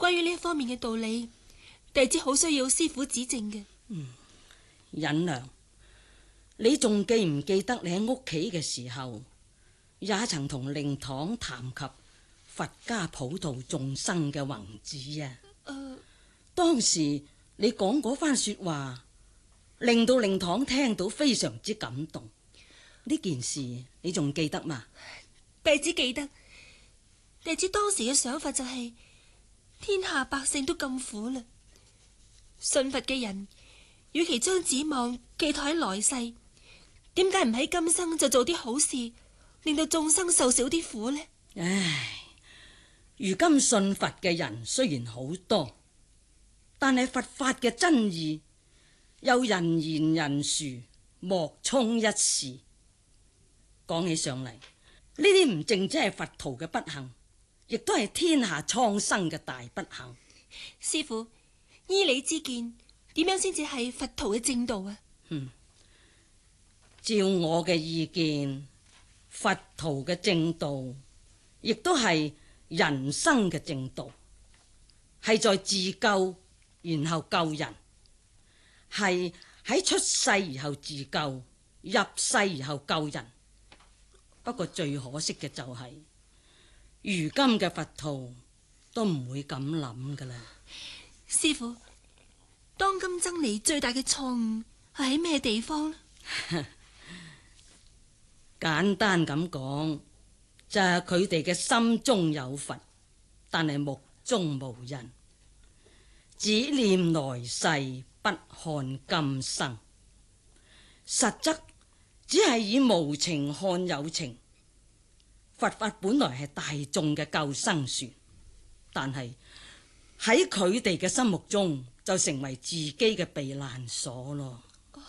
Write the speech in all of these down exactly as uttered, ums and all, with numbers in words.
關於呢一方面嘅道理，弟子好需要師父指正嘅。 嗯，忍娘，你仲記唔記得你喺屋企嘅時候，也曾同令堂談及佛家普度眾生嘅宏旨啊？ 呃、 當時你講嗰番說話，令到令堂聽到非常之感動。呢件事你仲記得嗎？ 弟子記得，弟子當時嘅想法就係、是、天下百姓都咁苦啦，信佛嘅人與其將指望寄託喺來世，點解唔喺今生就做啲好事，令到眾生受少啲苦呢？ 唉，如今信佛嘅人雖然好多，但係佛法嘅真義又人言人殊，莫衷一是。講起上嚟，呢啲唔淨只係佛徒嘅不幸，亦都係天下蒼生嘅大不幸。 師父，依你之見，點樣先至係佛徒嘅正道啊？ 嗯，照我嘅意見，佛徒嘅正道亦都係人生嘅正道，係在自救然後救人，係喺出世而後自救，入世而後救人。不過最可惜嘅就係、是，如今嘅佛徒都唔會咁諗噶啦。 師父，當今僧尼最大嘅錯誤係喺咩地方呢？ 簡單咁講，就係佢哋嘅心中有佛，但係目中無人，只念來世，不看今生。實則只係以無情看有情。佛法本來係大眾嘅救生船，但係喺佢哋嘅心目中就成為自己嘅避難所咯。 哦，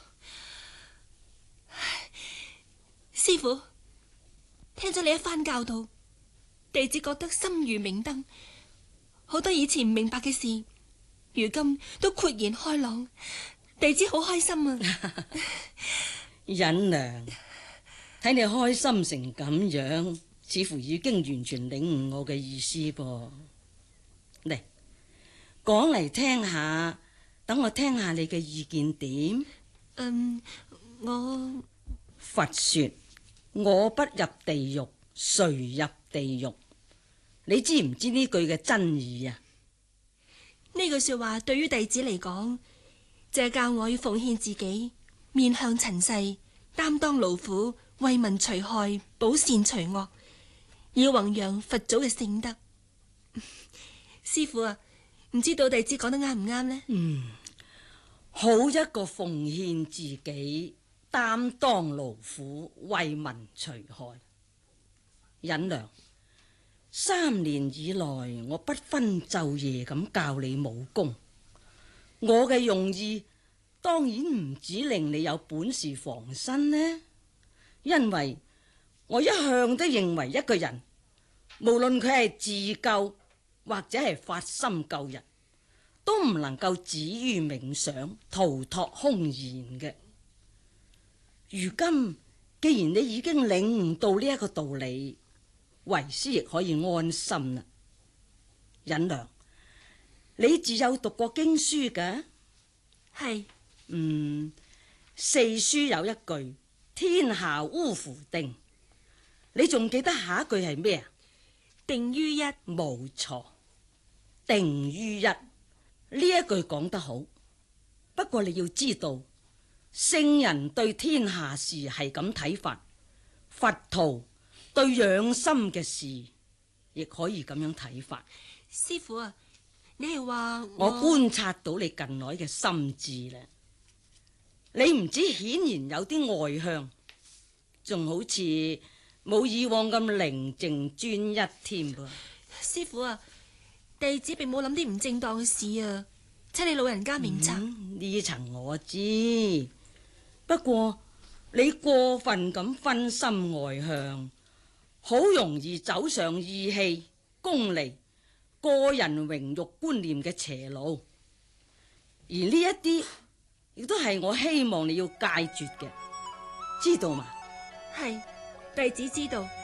師父，聽咗你一番教導，弟子覺得心如明燈，好多以前唔明白嘅事，如今都豁然開朗，弟子好開心啊！ 忍娘，睇你開心成咁樣，似乎已經完全領悟我嘅意思噃。嚟，講嚟聽下，等我聽下你嘅意見點。 嗯，我佛說我不入地獄，誰入地獄？你知唔知呢句嘅真義啊？ 呢句說話對於弟子嚟講，就係教我要奉獻自己，面向塵世，擔當勞苦，為民除害，保善除惡，要弘揚佛祖嘅聖德。師父啊，唔知道弟子講得啱唔啱呢？ 嗯，好一個奉獻自己，擔當勞苦，為民除害。忍娘，三年以來，我不分晝夜咁教你武功，我嘅用意當然唔止令你有本事防身呢，因為我一向都認為一個人無論佢係自救或者係發心救人，都唔能夠止於冥想逃脫空言嘅。如今既然你已經領悟到呢一個道理，為師亦可以安心啦。忍娘，你自有讀過經書㗎？ 係。 嗯，四書有一句天下烏夫定，你仲記得下一句係咩啊？ 定於一。 冇錯，定於一。呢一句講得好，不過你要知道，聖人對天下事係咁睇法，佛徒對養心嘅事亦可以咁樣睇法。 師父啊，你係話我，我觀察到你近來嘅心智啦，你唔止顯然有啲外向，仲好似冇以往咁寧靜專一添噃。 師父啊，弟子並冇諗啲唔正當嘅事啊，請你老人家明察。 呢層、嗯、我知，不過你過分咁分心外向，好容易走上義氣、功利、個人榮辱觀念嘅邪路，而呢一啲亦都係我希望你要戒絕嘅，知道嘛？ 係，弟子知道。